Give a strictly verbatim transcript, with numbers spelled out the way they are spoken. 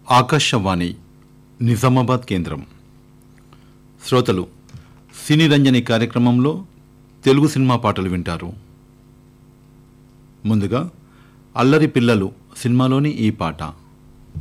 ఆకాశవాణి నిజామాబాద్ కేంద్రం. శ్రోతలు సినీ రంజని కార్యక్రమంలో తెలుగు సినిమా పాటలు వింటారు. ముందుగా అల్లరి పిల్లలు సినిమాలోని ఈ పాట.